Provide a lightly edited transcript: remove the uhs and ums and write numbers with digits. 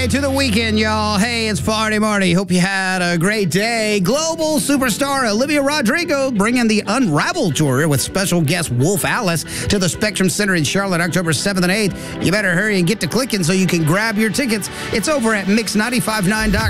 Friday to the weekend, y'all. Hey, it's Party Marty. Hope you had a great day. Global superstar Olivia Rodrigo bringing the Unravel Tour with special guest Wolf Alice to the Spectrum Center in Charlotte, October 7th and 8th. You better hurry and get to clicking so you can grab your tickets. It's over at Mix959.com.